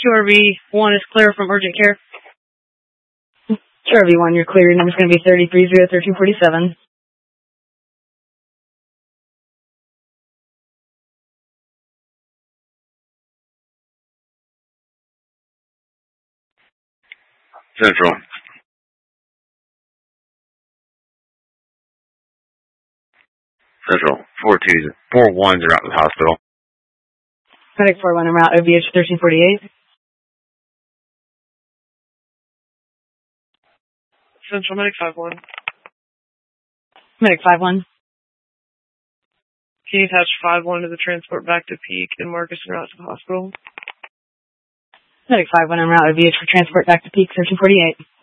QRV1 is clear from urgent care. QRV1, you're clear. Your number's going to be 33-01347. Central. Central. 4-1s are out of the hospital. Medic 4-1, I'm out. OVH 1348. Central Medic 5-1. Medic 5-1. Can you attach 5-1 to the transport back to Peak and Marcus and route to the hospital? Medic 5-1, I'm out. OVH for transport back to Peak 1348.